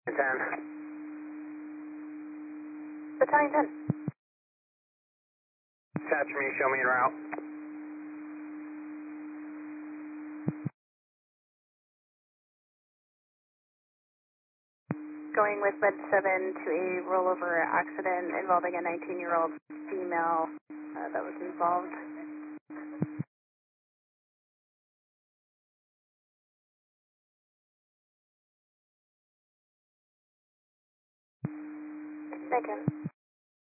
10. Battalion 10. Attach me, show me en route. Going with Med 7 to a rollover accident involving a 19-year-old female that was involved. Thank you.